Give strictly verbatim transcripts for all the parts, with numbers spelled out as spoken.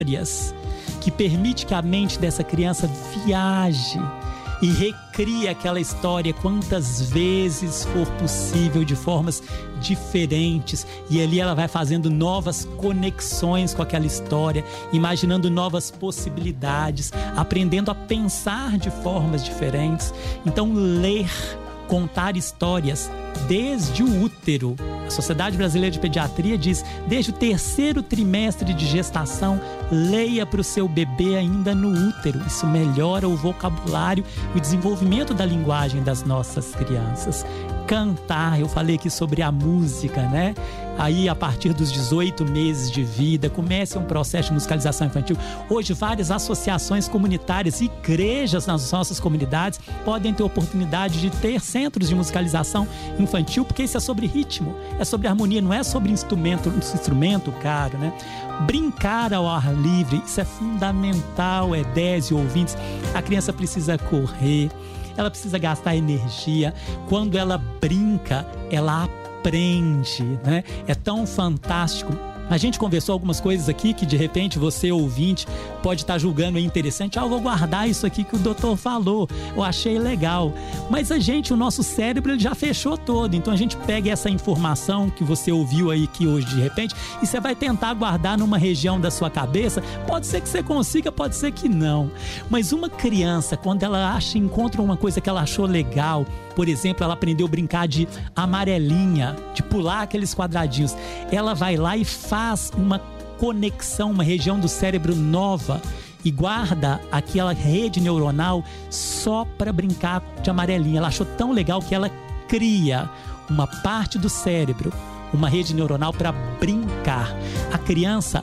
histórias, que permite que a mente dessa criança viaje e recrie aquela história quantas vezes for possível, de formas diferentes. E ali ela vai fazendo novas conexões com aquela história, imaginando novas possibilidades, aprendendo a pensar de formas diferentes. Então, ler, contar histórias desde o útero. A Sociedade Brasileira de Pediatria diz, desde o terceiro trimestre de gestação, leia para o seu bebê ainda no útero. Isso melhora o vocabulário e o desenvolvimento da linguagem das nossas crianças. Cantar, eu falei aqui sobre a música, né? Aí, a partir dos dezoito meses de vida, começa um processo de musicalização infantil. Hoje, várias associações comunitárias, igrejas nas nossas comunidades podem ter oportunidade de ter centros de musicalização infantil, porque isso é sobre ritmo, é sobre harmonia, não é sobre instrumento, instrumento caro, né? Brincar ao ar livre, isso é fundamental, é dez ouvintes. A criança precisa correr, ela precisa gastar energia. Quando ela brinca, ela aprende, né? É tão fantástico. A gente conversou algumas coisas aqui que de repente você, ouvinte, pode estar julgando interessante. Ah, eu vou guardar isso aqui que o doutor falou, eu achei legal. Mas a gente, o nosso cérebro, ele já fechou todo. Então a gente pega essa informação que você ouviu aí que hoje de repente e você vai tentar guardar numa região da sua cabeça. Pode ser que você consiga, pode ser que não. Mas uma criança, quando ela acha, encontra uma coisa que ela achou legal, por exemplo, ela aprendeu a brincar de amarelinha, de pular aqueles quadradinhos, ela vai lá e faz uma conexão, uma região do cérebro nova e guarda aquela rede neuronal só para brincar de amarelinha. Ela achou tão legal que ela cria uma parte do cérebro, uma rede neuronal para brincar. A criança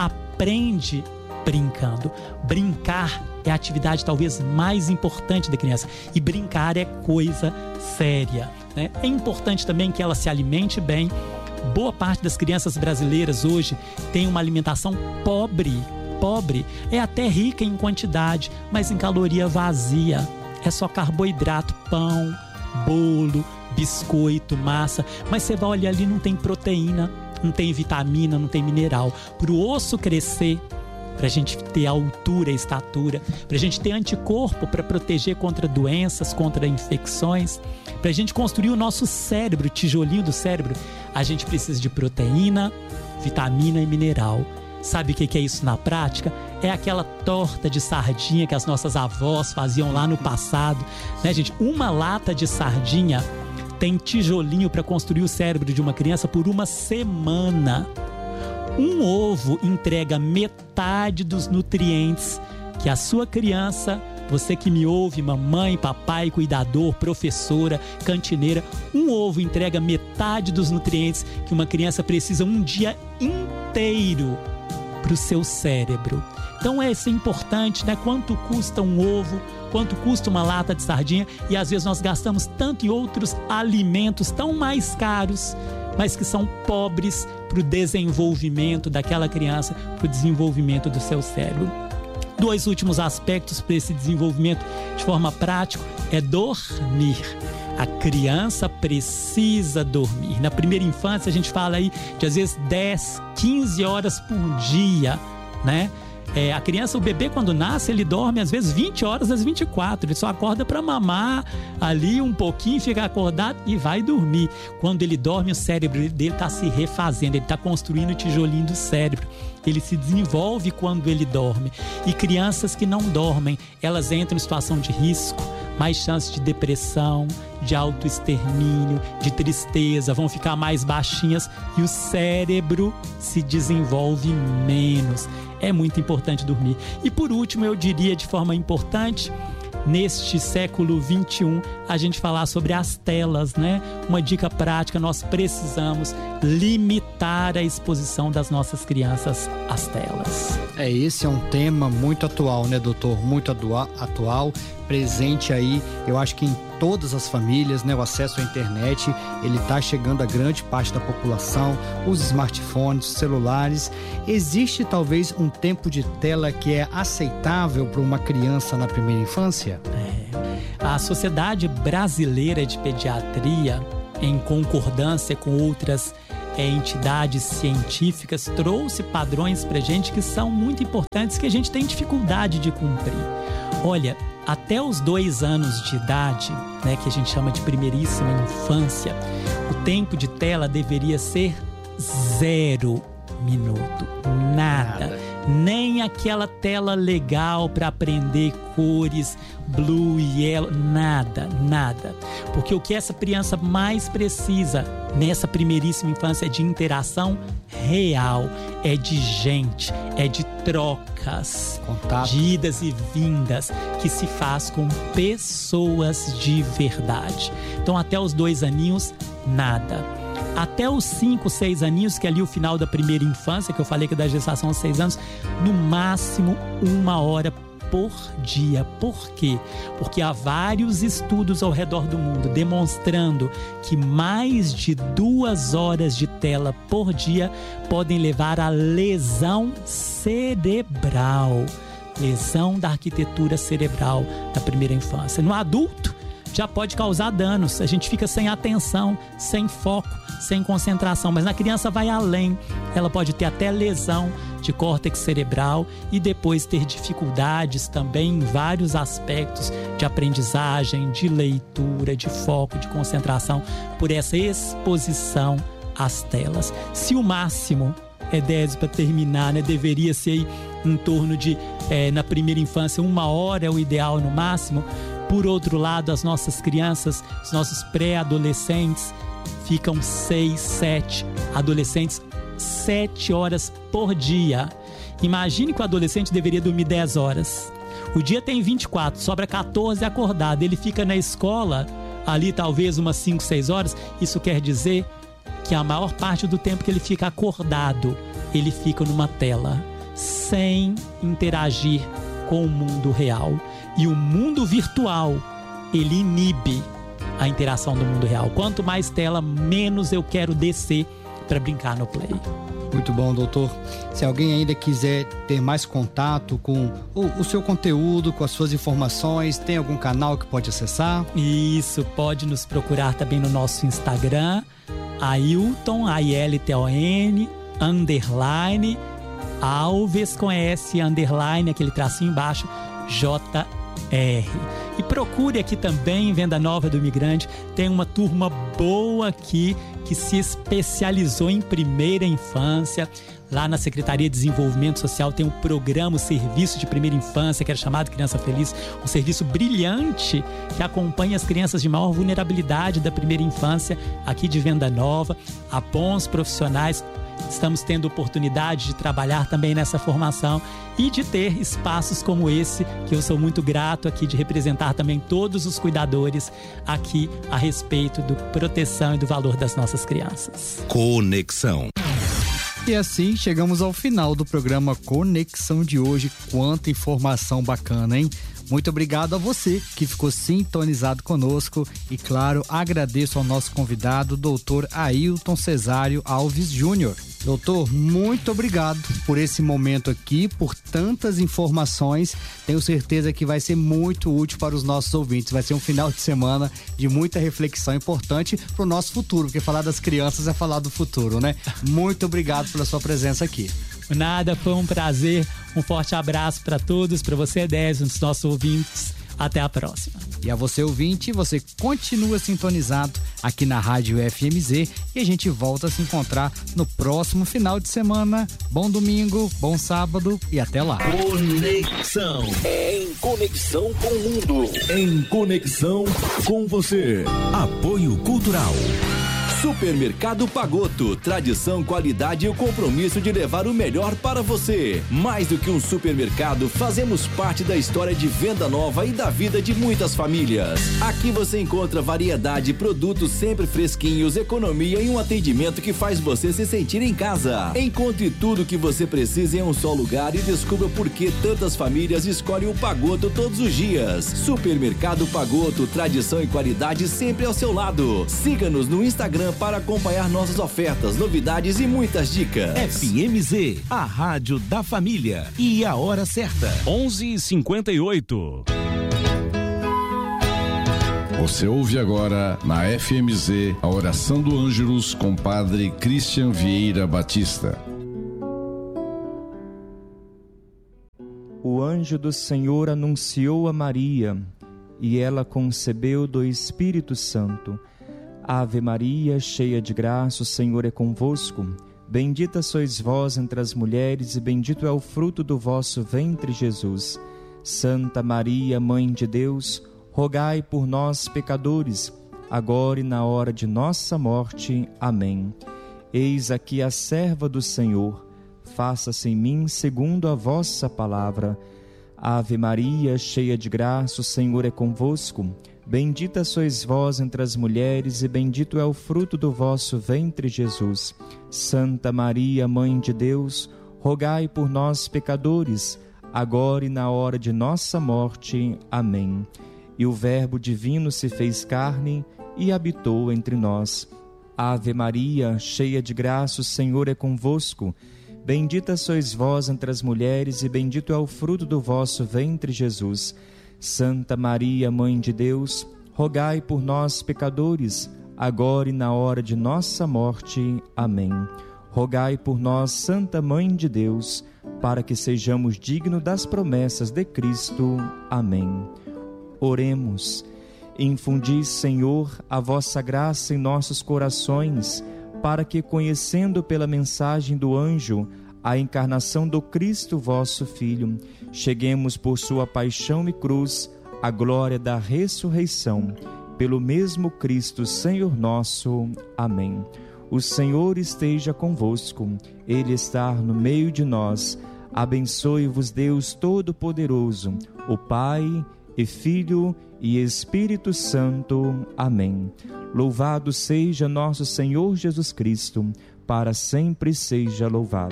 aprende brincando. Brincar é a atividade talvez mais importante da criança. E brincar é coisa séria, né? É importante também que ela se alimente bem. Boa parte das crianças brasileiras hoje tem uma alimentação pobre. Pobre é até rica em quantidade, mas em caloria vazia. É só carboidrato, pão, bolo, biscoito, massa. Mas você vai olhar ali, não tem proteína, não tem vitamina, não tem mineral. Para o osso crescer, para a gente ter altura e estatura, para a gente ter anticorpo para proteger contra doenças, contra infecções, para a gente construir o nosso cérebro, o tijolinho do cérebro, a gente precisa de proteína, vitamina e mineral. Sabe o que é isso na prática? É aquela torta de sardinha que as nossas avós faziam lá no passado, né, gente? Uma lata de sardinha tem tijolinho para construir o cérebro de uma criança por uma semana. Um ovo entrega metade dos nutrientes que a sua criança, você que me ouve, mamãe, papai, cuidador, professora, cantineira, um ovo entrega metade dos nutrientes que uma criança precisa um dia inteiro para o seu cérebro. Então é isso, é importante, né? Quanto custa um ovo, quanto custa uma lata de sardinha, e às vezes nós gastamos tanto em outros alimentos tão mais caros, mas que são pobres para o desenvolvimento daquela criança, para o desenvolvimento do seu cérebro. Dois últimos aspectos para esse desenvolvimento de forma prática é dormir. A criança precisa dormir. Na primeira infância a gente fala aí de às vezes dez, quinze horas por dia, né? É, a criança, o bebê quando nasce, ele dorme às vezes vinte horas das vinte e quatro. Ele só acorda para mamar ali um pouquinho, fica acordado e vai dormir. Quando ele dorme, o cérebro dele está se refazendo, ele está construindo o tijolinho do cérebro. Ele se desenvolve quando ele dorme. E crianças que não dormem, elas entram em situação de risco, mais chances de depressão, de autoextermínio, de tristeza, vão ficar mais baixinhas e o cérebro se desenvolve menos. É muito importante dormir. E por último, eu diria de forma importante, neste século vinte e um, a gente falar sobre as telas, né? Uma dica prática, nós precisamos limitar a exposição das nossas crianças às telas. É, esse é um tema muito atual, né, doutor? Muito atual, presente aí, eu acho que em todas as famílias, né? O acesso à internet, ele está chegando a grande parte da população, os smartphones, os celulares. Existe talvez um tempo de tela que é aceitável para uma criança na primeira infância? É. A Sociedade Brasileira de Pediatria, em concordância com outras é, entidades científicas, trouxe padrões pra gente que são muito importantes, que a gente tem dificuldade de cumprir. Olha, até os dois anos de idade, né, que a gente chama de primeiríssima infância, o tempo de tela deveria ser zero minuto, nada. nada. Nem aquela tela legal para aprender cores, blue e yellow, nada, nada. Porque o que essa criança mais precisa nessa primeiríssima infância é de interação real, é de gente, é de trocas, contato, de idas e vindas, que se faz com pessoas de verdade. Então, até os dois aninhos, nada. Até os cinco, seis aninhos, que é ali o final da primeira infância, que eu falei que da gestação aos seis anos, no máximo uma hora por dia. Por quê? Porque há vários estudos ao redor do mundo demonstrando que mais de duas horas de tela por dia podem levar à lesão cerebral. Lesão da arquitetura cerebral da primeira infância. No adulto, já pode causar danos. A gente fica sem atenção, sem foco, sem concentração. Mas na criança vai além. Ela pode ter até lesão de córtex cerebral e depois ter dificuldades também em vários aspectos de aprendizagem, de leitura, de foco, de concentração, por essa exposição às telas. Se o máximo, é dez para terminar, né, deveria ser aí em torno de, é, na primeira infância, uma hora é o ideal no máximo. Por outro lado, as nossas crianças, os nossos pré-adolescentes ficam seis, sete, adolescentes, sete horas por dia. Imagine que o adolescente deveria dormir dez horas. O dia tem vinte e quatro, sobra quatorze acordado. Ele fica na escola ali talvez umas cinco, seis horas. Isso quer dizer que a maior parte do tempo que ele fica acordado, ele fica numa tela, sem interagir com o mundo real. E o mundo virtual, ele inibe a interação do mundo real. Quanto mais tela, menos eu quero descer para brincar no play. Muito bom, doutor. Se alguém ainda quiser ter mais contato com o, o seu conteúdo, com as suas informações, tem algum canal que pode acessar? Isso, pode nos procurar também no nosso Instagram, Ailton, A I L T O N, underline, Alves com S, underline, aquele tracinho embaixo, J R. E procure aqui também, Venda Nova do Imigrante, tem uma turma boa aqui que se especializou em primeira infância. Lá na Secretaria de Desenvolvimento Social tem um programa, o Serviço de Primeira Infância, que era chamado Criança Feliz, um serviço brilhante que acompanha as crianças de maior vulnerabilidade da primeira infância aqui de Venda Nova. Há bons profissionais. Estamos tendo oportunidade de trabalhar também nessa formação e de ter espaços como esse, que eu sou muito grato aqui de representar também todos os cuidadores aqui a respeito da proteção e do valor das nossas crianças. Conexão. E assim chegamos ao final do programa Conexão de hoje. Quanta informação bacana, hein? Muito obrigado a você que ficou sintonizado conosco e, claro, agradeço ao nosso convidado, doutor Ailton Cesário Alves Júnior. Doutor, muito obrigado por esse momento aqui, por tantas informações. Tenho certeza que vai ser muito útil para os nossos ouvintes. Vai ser um final de semana de muita reflexão importante para o nosso futuro, porque falar das crianças é falar do futuro, né? Muito obrigado pela sua presença aqui. Nada, foi um prazer. Um forte abraço para todos, para você, Désio, dos nossos ouvintes. Até a próxima. E a você, ouvinte, você continua sintonizado aqui na Rádio F M Z e a gente volta a se encontrar no próximo final de semana. Bom domingo, bom sábado e até lá. Conexão. Em conexão com o mundo. Em conexão com você. Apoio Cultural. Supermercado Pagotto, tradição, qualidade e o compromisso de levar o melhor para você. Mais do que um supermercado, fazemos parte da história de Venda Nova e da vida de muitas famílias. Aqui você encontra variedade, produtos sempre fresquinhos, economia e um atendimento que faz você se sentir em casa. Encontre tudo o que você precisa em um só lugar e descubra por que tantas famílias escolhem o Pagotto todos os dias. Supermercado Pagotto, tradição e qualidade sempre ao seu lado. Siga-nos no Instagram para acompanhar nossas ofertas, novidades e muitas dicas. F M Z, a rádio da família. E a hora certa, onze e cinquenta e oito. Você ouve agora na F M Z a oração do Ângelus com Padre Christian Vieira Batista. O anjo do Senhor anunciou a Maria, e ela concebeu do Espírito Santo. Ave Maria, cheia de graça, o Senhor é convosco. Bendita sois vós entre as mulheres, e bendito é o fruto do vosso ventre, Jesus. Santa Maria, Mãe de Deus, rogai por nós, pecadores, agora e na hora de nossa morte. Amém. Eis aqui a serva do Senhor, faça-se em mim segundo a vossa palavra. Ave Maria, cheia de graça, o Senhor é convosco. Bendita sois vós entre as mulheres, e bendito é o fruto do vosso ventre, Jesus. Santa Maria, Mãe de Deus, rogai por nós, pecadores, agora e na hora de nossa morte. Amém. E o Verbo divino se fez carne e habitou entre nós. Ave Maria, cheia de graça, o Senhor é convosco. Bendita sois vós entre as mulheres, e bendito é o fruto do vosso ventre, Jesus. Santa Maria, Mãe de Deus, rogai por nós, pecadores, agora e na hora de nossa morte. Amém. Rogai por nós, Santa Mãe de Deus, para que sejamos dignos das promessas de Cristo. Amém. Oremos. Infundi, Senhor, a vossa graça em nossos corações, para que, conhecendo pela mensagem do anjo a encarnação do Cristo, vosso Filho, cheguemos por sua paixão e cruz à glória da ressurreição. Pelo mesmo Cristo, Senhor nosso. Amém. O Senhor esteja convosco, Ele está no meio de nós. Abençoe-vos Deus Todo-Poderoso, o Pai e Filho e Espírito Santo. Amém. Louvado seja nosso Senhor Jesus Cristo, para sempre seja louvado.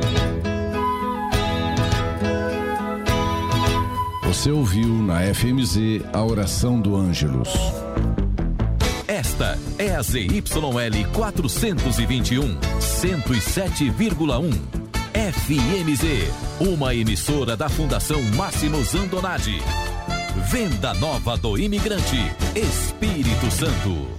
Você ouviu na F M Z a oração do Ângelus. Esta é a Z Y L quatrocentos e vinte e um, cento e sete vírgula um. F M Z, uma emissora da Fundação Máximo Zandonati. Venda nova do imigrante, Espírito Santo.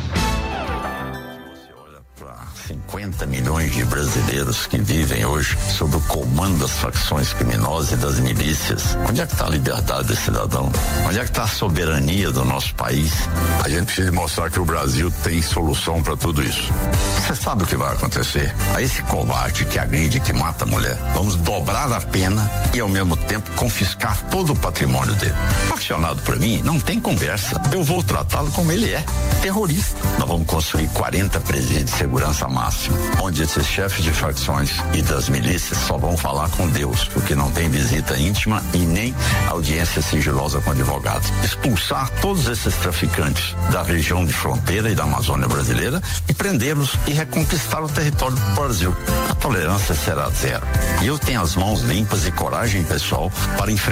cinquenta milhões de brasileiros que vivem hoje sob o comando das facções criminosas e das milícias. Onde é que está a liberdade desse cidadão? Onde é que está a soberania do nosso país? A gente precisa mostrar que o Brasil tem solução para tudo isso. Você sabe o que vai acontecer? A esse covarde que agride, que mata a mulher, vamos dobrar a pena e ao mesmo tempo confiscar todo o patrimônio dele. Faccionado para mim, não tem conversa. Eu vou tratá-lo como ele é, terrorista. Nós vamos construir quarenta presídios de segurança máxima, onde esses chefes de facções e das milícias só vão falar com Deus, porque não tem visita íntima e nem audiência sigilosa com advogados. Expulsar todos esses traficantes da região de fronteira e da Amazônia brasileira e prendê-los e reconquistar o território do Brasil. A tolerância será zero. E eu tenho as mãos limpas e coragem pessoal para enfrentar